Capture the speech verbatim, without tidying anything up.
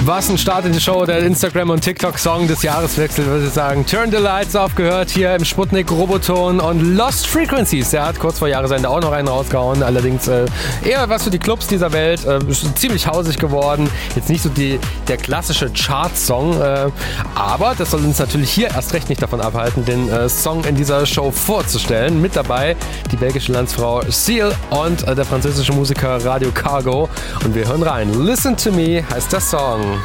Was ein Start in die Show, der Instagram- und TikTok-Song des Jahreswechsels, würde ich sagen. Turn the Lights Off gehört hier im Sputnik Roboton und Lost Frequencies. Der hat kurz vor Jahresende auch noch einen rausgehauen. Allerdings äh, eher was für die Clubs dieser Welt. Äh, ziemlich hausig geworden. Jetzt nicht so die, der klassische Chart-Song. Äh, aber das soll uns natürlich hier erst recht nicht davon abhalten, den äh, Song in dieser Show vorzustellen. Mit dabei die belgische Landsfrau Seal und äh, der französische Musiker Radio Cargo. Und wir hören rein. Listen to Me heißt der Song.